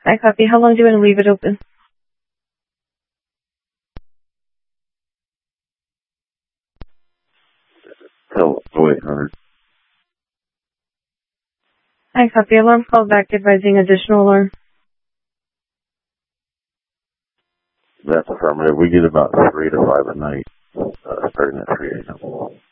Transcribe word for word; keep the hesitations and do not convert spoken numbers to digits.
I copy. How long do you want to leave it open? Till oh eight hundred. I copy. Alarm call back advising additional alarm. That's affirmative. We get about three to five at night, uh, starting at three a.m.